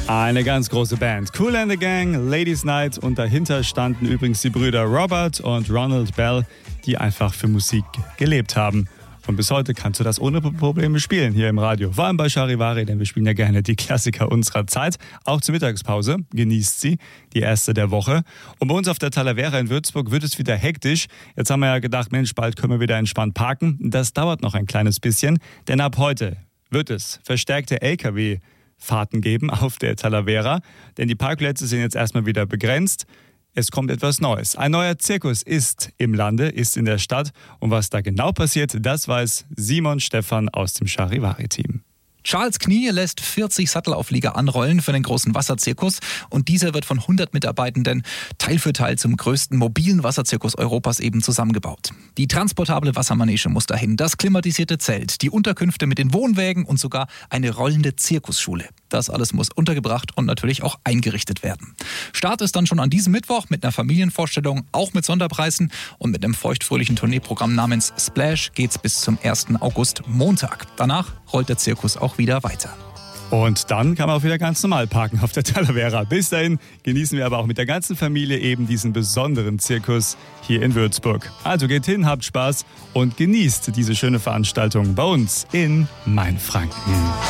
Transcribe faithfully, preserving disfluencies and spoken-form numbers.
Eine ganz große Band. Kool and the Gang, Ladies Night und dahinter standen übrigens die Brüder Robert und Ronald Bell, die einfach für Musik gelebt haben. Und bis heute kannst du das ohne Probleme spielen hier im Radio. Vor allem bei Charivari, denn wir spielen ja gerne die Klassiker unserer Zeit. Auch zur Mittagspause. Genießt sie, die erste der Woche. Und bei uns auf der Talavera in Würzburg wird es wieder hektisch. Jetzt haben wir ja gedacht, Mensch, bald können wir wieder entspannt parken. Das dauert noch ein kleines bisschen, denn ab heute wird es verstärkte L K W-Fahrten geben auf der Talavera. Denn die Parkplätze sind jetzt erstmal wieder begrenzt. Es kommt etwas Neues. Ein neuer Zirkus ist im Lande, ist in der Stadt. Und was da genau passiert, das weiß Simon Stephan aus dem Charivari-Team. Charles Knie lässt vierzig Sattelauflieger anrollen für den großen Wasserzirkus und dieser wird von hundert Mitarbeitenden Teil für Teil zum größten mobilen Wasserzirkus Europas eben zusammengebaut. Die transportable Wassermanege muss dahin, das klimatisierte Zelt, die Unterkünfte mit den Wohnwägen und sogar eine rollende Zirkusschule. Das alles muss untergebracht und natürlich auch eingerichtet werden. Start ist dann schon an diesem Mittwoch mit einer Familienvorstellung, auch mit Sonderpreisen und mit einem feuchtfröhlichen Tourneeprogramm namens Splash geht's bis zum ersten August Montag. Danach rollt der Zirkus auch wieder weiter. Und dann kann man auch wieder ganz normal parken auf der Talavera. Bis dahin genießen wir aber auch mit der ganzen Familie eben diesen besonderen Zirkus hier in Würzburg. Also geht hin, habt Spaß und genießt diese schöne Veranstaltung bei uns in Mainfranken.